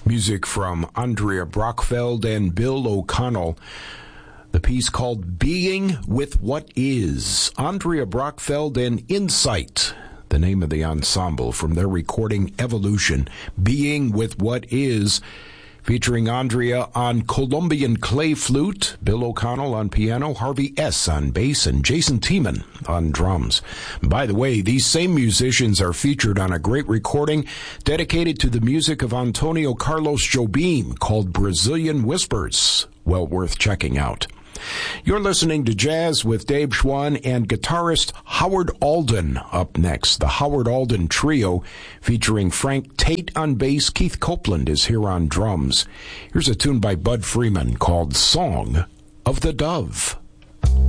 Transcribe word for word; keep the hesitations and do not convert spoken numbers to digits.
Music from Andrea Brockfeld and Bill O'Connell. The piece called Being with What Is. Andrea Brockfeld and Insight, the name of the ensemble from their recording Evolution. Being with What Is, featuring Andrea on Colombian clay flute, Bill O'Connell on piano, Harvey S. on bass, and Jason Tiemann on drums. By the way, these same musicians are featured on a great recording dedicated to the music of Antonio Carlos Jobim called Brazilian Whispers. Well worth checking out. You're listening to Jazz with Dave Schwann and guitarist Howard Alden. Up next, the Howard Alden Trio featuring Frank Tate on bass. Keith Copeland is here on drums. Here's a tune by Bud Freeman called Song of the Dove.